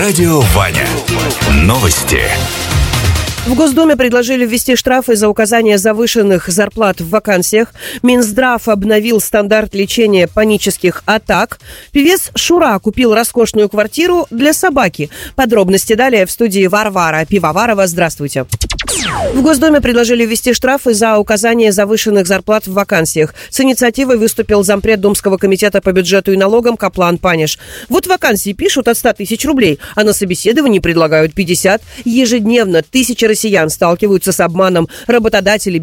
Радио Ваня. Новости. В Госдуме предложили ввести штрафы за указание завышенных зарплат в вакансиях. Минздрав обновил стандарт лечения панических атак. Певец Шура купил роскошную квартиру для собаки. Подробности далее в студии Варвара Пивоварова. Здравствуйте. В Госдуме предложили ввести штрафы за указание завышенных зарплат в вакансиях. С инициативой выступил зампред Думского комитета по бюджету и налогам Каплан Паниш. Вот вакансии пишут от 100 тысяч рублей, а на собеседовании предлагают 50. Ежедневно тысячи россиян сталкиваются с обманом. Работодатели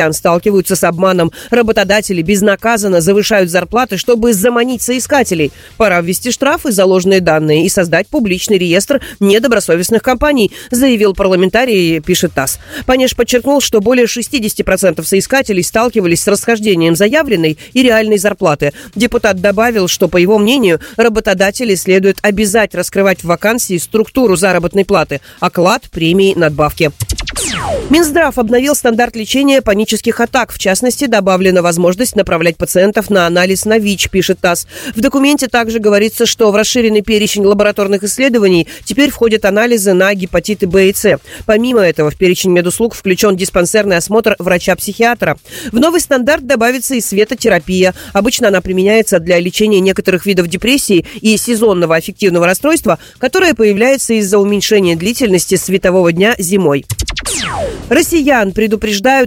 безнаказанно завышают зарплаты, чтобы заманить соискателей. Пора ввести штрафы за ложные данные и создать публичный реестр недобросовестных компаний, заявил парламентарий, пишет ТАСС. Паниш подчеркнул, что более 60% соискателей сталкивались с расхождением заявленной и реальной зарплаты. Депутат добавил, что, по его мнению, работодатели следует обязать раскрывать в вакансии структуру заработной платы, оклад, премии, надбавки. Минздрав обновил стандарт лечения панических атак. В частности, добавлена возможность направлять пациентов на анализ на ВИЧ, пишет ТАСС. В документе также говорится, что в расширенный перечень лабораторных исследований теперь входят анализы на гепатиты Б и С. Помимо этого, в перечень медуслуг включен диспансерный осмотр врача-психиатра. В новый стандарт добавится и светотерапия. Обычно она применяется для лечения некоторых видов депрессии и сезонного аффективного расстройства, которое появляется из-за уменьшения длительности светового дня зимой. Россиян предупреждают